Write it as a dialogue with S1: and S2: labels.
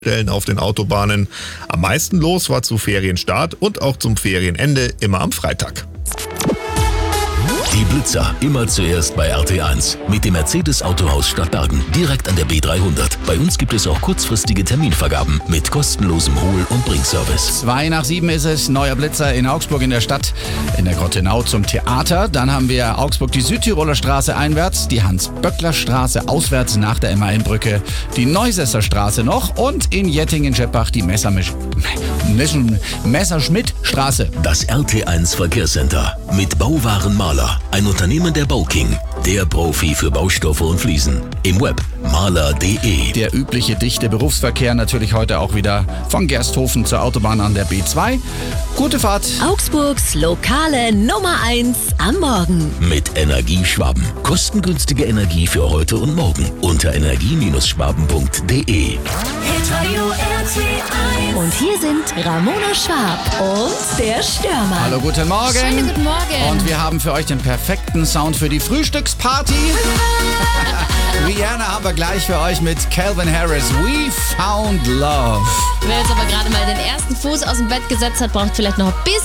S1: Stellen auf den Autobahnen. Am meisten los war zu Ferienstart und auch zum Ferienende immer am Freitag.
S2: Die Blitzer immer zuerst bei RT1 mit dem Mercedes Autohaus Stadtbergen direkt an der B300. Bei uns gibt es auch kurzfristige Terminvergaben mit kostenlosem Hol- und Bringservice.
S3: 6:55 ist es, neuer Blitzer in Augsburg in der Stadt, in der Grottenau zum Theater. Dann haben wir Augsburg die Südtiroler Straße einwärts, die Hans-Böckler-Straße auswärts nach der MAN-Brücke, die Neusesser Straße noch und in Jettingen-Scheppach die Messerschmitt-Straße.
S2: Das RT1 Verkehrscenter mit Bauwaren Maler. Ein Unternehmen der Bauking, der Profi für Baustoffe und Fliesen. Im Web maler.de.
S3: Der übliche dichte Berufsverkehr natürlich heute auch wieder von Gersthofen zur Autobahn an der B2. Gute Fahrt.
S4: Augsburgs lokale Nummer 1 am Morgen.
S2: Mit Energieschwaben. Kostengünstige Energie für heute und morgen. Unter energie-schwaben.de.
S4: Und hier sind Ramona Schwab und der Stürmer.
S3: Hallo, guten Morgen.
S5: Schönen guten Morgen.
S3: Und wir haben für euch den perfekten Sound für die Frühstücksparty. Rihanna haben wir gleich für euch mit Calvin Harris. We Found Love.
S5: Wer jetzt aber gerade mal den ersten Fuß aus dem Bett gesetzt hat, braucht vielleicht noch ein bisschen